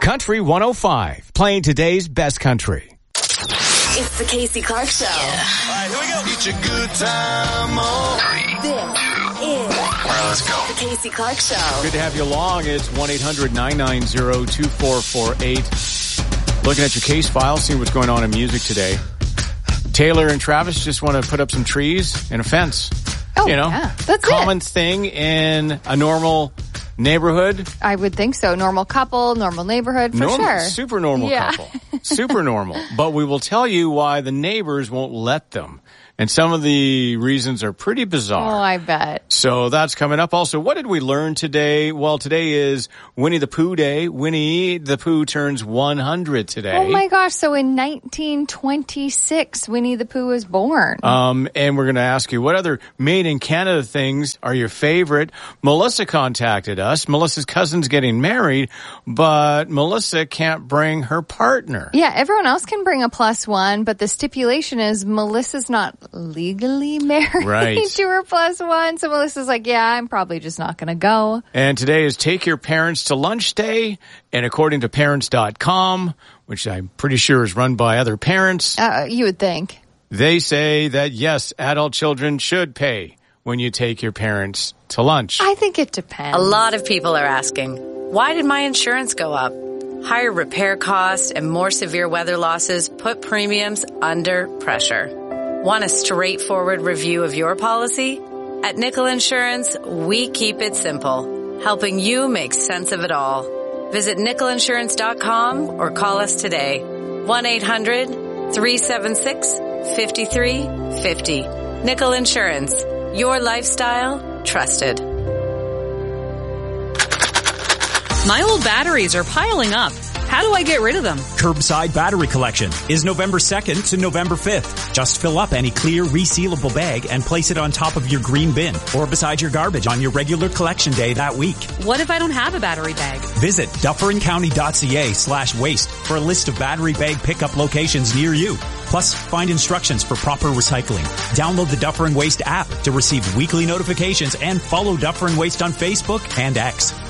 Country 105, playing today's best country. It's the Casey Clark Show. Yeah. All right, here we go. Get your good time on. 3, 2, 1. All right, let's go. The Casey Clark Show. Good to have you along. It's 1-800-990-2448. Looking at your case file, seeing what's going on in music today. Taylor and Travis just want to put up some trees and a fence. Oh, you know, yeah. That's common thing in a normal neighborhood. I would think so. Normal couple, normal neighborhood, for sure. Super normal couple. Super normal. But we will tell you why the neighbors won't let them. And some of the reasons are pretty bizarre. Oh, I bet. So that's coming up. Also, what did we learn today? Well, today is Winnie the Pooh Day. Winnie the Pooh turns 100 today. Oh, my gosh. So in 1926, Winnie the Pooh was born. And we're going to ask you, what other made in Canada things are your favorite? Melissa contacted us. Melissa's cousin's getting married, but Melissa can't bring her partner. Yeah, everyone else can bring a +1, but the stipulation is Melissa's not legally married to her +1. So Melissa's like, yeah, I'm probably just not going to go. And today is Take Your Parents to Lunch Day. And according to parents.com, which I'm pretty sure is run by other parents. You would think. They say that, yes, adult children should pay when you take your parents to lunch. I think it depends. A lot of people are asking, why did my insurance go up? Higher repair costs and more severe weather losses put premiums under pressure. Want a straightforward review of your policy? At Nickel Insurance, we keep it simple, helping you make sense of it all. Visit nickelinsurance.com or call us today. 1-800-376-5350. Nickel Insurance, your lifestyle, trusted. My old batteries are piling up. How do I get rid of them? Curbside Battery Collection is November 2nd to November 5th. Just fill up any clear, resealable bag and place it on top of your green bin or beside your garbage on your regular collection day that week. What if I don't have a battery bag? Visit dufferincounty.ca/waste for a list of battery bag pickup locations near you. Plus, find instructions for proper recycling. Download the Duffer and Waste app to receive weekly notifications and follow Duffer and Waste on Facebook and X.